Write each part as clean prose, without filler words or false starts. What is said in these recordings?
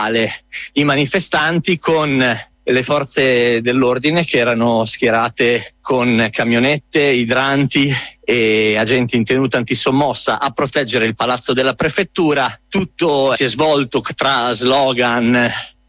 i manifestanti con le forze dell'ordine che erano schierate con camionette, idranti e agenti in tenuta antisommossa a proteggere il palazzo della prefettura. Tutto si è svolto tra slogan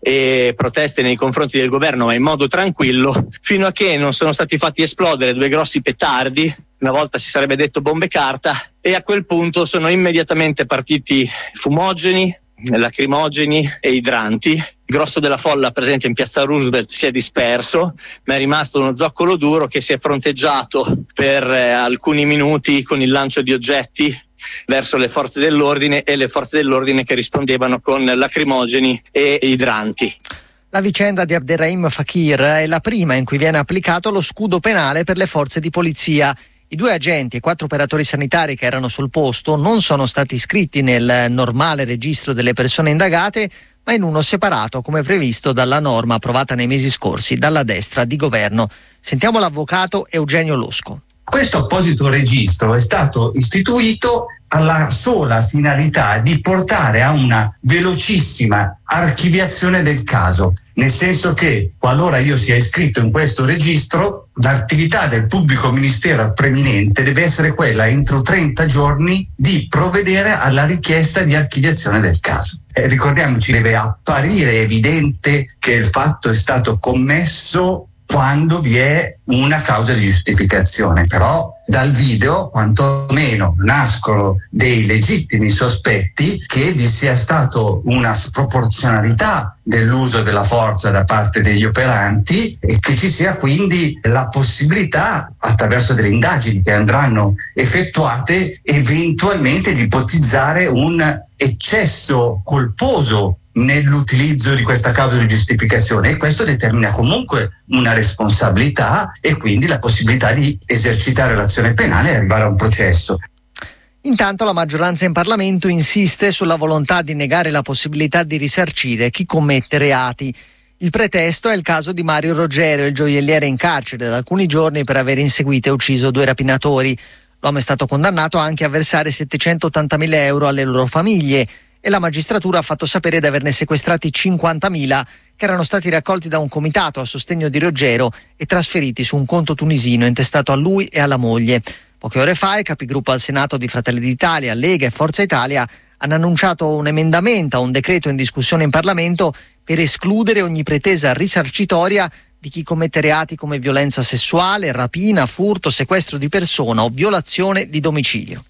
e proteste nei confronti del governo, ma in modo tranquillo, fino a che non sono stati fatti esplodere 2 grossi petardi, una volta si sarebbe detto bombe carta, e a quel punto sono immediatamente partiti fumogeni, lacrimogeni e idranti. Il grosso della folla presente in piazza Roosevelt si è disperso, ma è rimasto uno zoccolo duro che si è fronteggiato per alcuni minuti con il lancio di oggetti verso le forze dell'ordine e le forze dell'ordine che rispondevano con lacrimogeni e idranti. La vicenda di Abderrahim Fakir è la prima in cui viene applicato lo scudo penale per le forze di polizia. I 2 agenti e 4 operatori sanitari che erano sul posto non sono stati iscritti nel normale registro delle persone indagate, ma in uno separato, come previsto dalla norma approvata nei mesi scorsi dalla destra di governo. Sentiamo l'avvocato Eugenio Losco. Questo apposito registro è stato istituito alla sola finalità di portare a una velocissima archiviazione del caso, nel senso che qualora io sia iscritto in questo registro, l'attività del pubblico ministero preminente deve essere quella entro 30 giorni di provvedere alla richiesta di archiviazione del caso. Ricordiamoci, deve apparire evidente che il fatto è stato commesso quando vi è una causa di giustificazione, però dal video quantomeno nascono dei legittimi sospetti che vi sia stato una sproporzionalità dell'uso della forza da parte degli operanti e che ci sia quindi la possibilità, attraverso delle indagini che andranno effettuate, eventualmente di ipotizzare un eccesso colposo nell'utilizzo di questa causa di giustificazione, e questo determina comunque una responsabilità e quindi la possibilità di esercitare l'azione penale e arrivare a un processo. Intanto la maggioranza in Parlamento insiste sulla volontà di negare la possibilità di risarcire chi commette reati. Il pretesto è il caso di Mario Rogerio, il gioielliere in carcere da alcuni giorni per aver inseguito e ucciso 2 rapinatori. L'uomo è stato condannato anche a versare 780.000 euro alle loro famiglie, e la magistratura ha fatto sapere di averne sequestrati 50.000 che erano stati raccolti da un comitato a sostegno di Roggero e trasferiti su un conto tunisino intestato a lui e alla moglie. Poche ore fa i capigruppo al Senato di Fratelli d'Italia, Lega e Forza Italia hanno annunciato un emendamento a un decreto in discussione in Parlamento per escludere ogni pretesa risarcitoria di chi commette reati come violenza sessuale, rapina, furto, sequestro di persona o violazione di domicilio.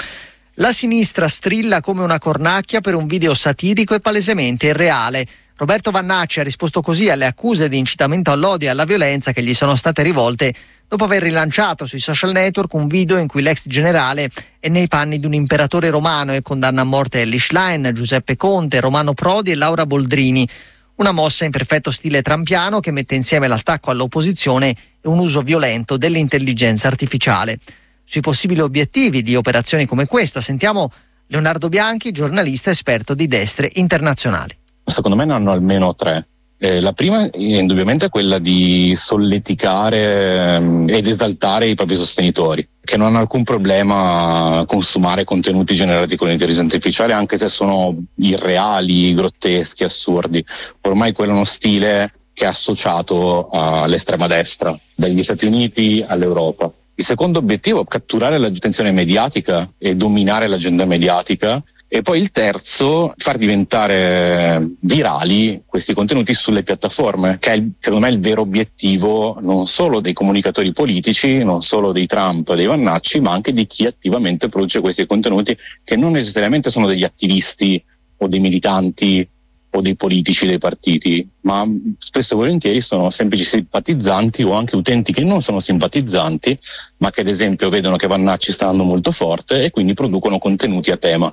La sinistra strilla come una cornacchia per un video satirico e palesemente irreale. Roberto Vannacci ha risposto così alle accuse di incitamento all'odio e alla violenza che gli sono state rivolte dopo aver rilanciato sui social network un video in cui l'ex generale è nei panni di un imperatore romano e condanna a morte Elly Schlein, Giuseppe Conte, Romano Prodi e Laura Boldrini. Una mossa in perfetto stile trampiano che mette insieme l'attacco all'opposizione e un uso violento dell'intelligenza artificiale. Sui possibili obiettivi di operazioni come questa sentiamo Leonardo Bianchi, giornalista esperto di destre internazionali. Secondo me ne hanno almeno 3. La prima è indubbiamente quella di solleticare ed esaltare i propri sostenitori, che non hanno alcun problema a consumare contenuti generati con l'intelligenza artificiale, anche se sono irreali, grotteschi, assurdi. Ormai quello è uno stile che è associato all'estrema destra, dagli Stati Uniti all'Europa. Il secondo obiettivo è catturare l'attenzione mediatica e dominare l'agenda mediatica, e poi il terzo, far diventare virali questi contenuti sulle piattaforme, che è secondo me il vero obiettivo non solo dei comunicatori politici, non solo dei Trump e dei Vannacci, ma anche di chi attivamente produce questi contenuti, che non necessariamente sono degli attivisti o dei militanti o dei politici dei partiti, ma spesso e volentieri sono semplici simpatizzanti o anche utenti che non sono simpatizzanti, ma che ad esempio vedono che Vannacci sta andando molto forte e quindi producono contenuti a tema.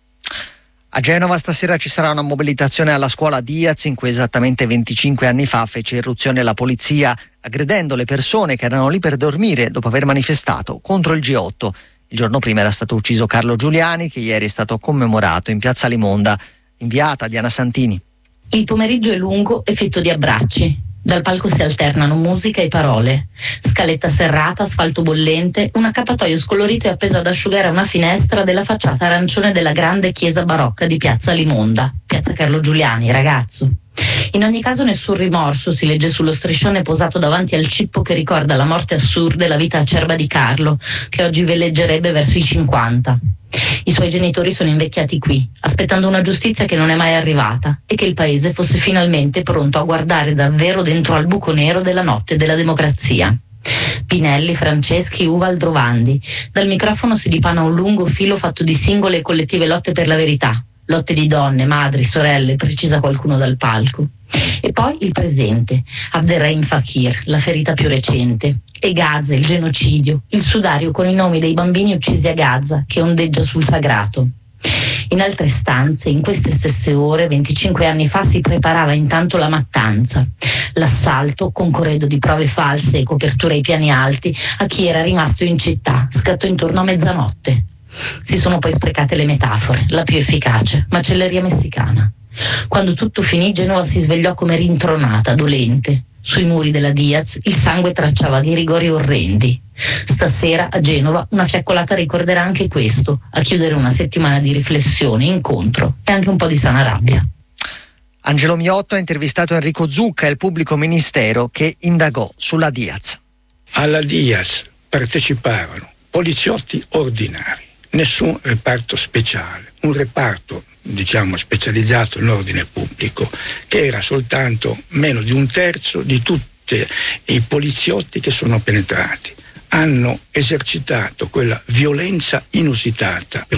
A Genova stasera ci sarà una mobilitazione alla scuola Diaz in cui esattamente 25 anni fa fece irruzione la polizia aggredendo le persone che erano lì per dormire dopo aver manifestato contro il G8. Il giorno prima era stato ucciso Carlo Giuliani, che ieri è stato commemorato in piazza Limonda. Inviata Diana Santini. Il pomeriggio è lungo e fetto di abbracci. Dal palco si alternano musica e parole. Scaletta serrata, asfalto bollente, un accappatoio scolorito è appeso ad asciugare a una finestra della facciata arancione della grande chiesa barocca di Piazza Limonda, Piazza Carlo Giuliani, ragazzo. In ogni caso nessun rimorso, si legge sullo striscione posato davanti al cippo che ricorda la morte assurda e la vita acerba di Carlo, che oggi veleggerebbe verso i 50. I suoi genitori sono invecchiati qui, aspettando una giustizia che non è mai arrivata e che il paese fosse finalmente pronto a guardare davvero dentro al buco nero della notte della democrazia. Pinelli, Franceschi, Uva, Aldrovandi. Dal microfono si dipana un lungo filo fatto di singole e collettive lotte per la verità. Lotte di donne, madri, sorelle, precisa qualcuno dal palco. E poi il presente, Abderrahim Fakir, la ferita più recente, e Gaza, il genocidio, il sudario con i nomi dei bambini uccisi a Gaza che ondeggia sul sagrato. In altre stanze, in queste stesse ore, 25 anni fa, si preparava intanto la mattanza, l'assalto con corredo di prove false e coperture ai piani alti a chi era rimasto in città, scattò intorno a mezzanotte. Si sono poi sprecate le metafore, la più efficace, macelleria messicana. Quando tutto finì, Genova si svegliò come rintronata, dolente. Sui muri della Diaz il sangue tracciava dei rigori orrendi. Stasera a Genova una fiaccolata ricorderà anche questo, a chiudere una settimana di riflessione, incontro e anche un po' di sana rabbia. Angelo Miotto ha intervistato Enrico Zucca, il pubblico ministero che indagò sulla Diaz. Alla Diaz parteciparono poliziotti ordinari, nessun reparto speciale, un reparto specializzato nell'ordine pubblico che era soltanto meno di un terzo di tutti i poliziotti che sono penetrati. Hanno esercitato quella violenza inusitata